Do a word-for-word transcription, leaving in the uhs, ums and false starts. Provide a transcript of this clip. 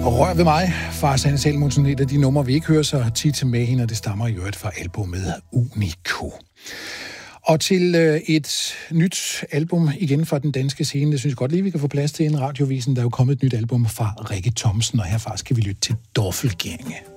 Og Rør ved mig fra Sanne Salomonsen, et af de numre, vi ikke hører så tit med hende, og det stammer i øvrigt fra albumet Unico. Og til øh, et nyt album igen fra den danske scene, det synes jeg godt lige, vi kan få plads til en radiovisen. Der er jo kommet et nyt album fra Rikke Thomsen, og herfra skal vi lytte til Dorfelgænge.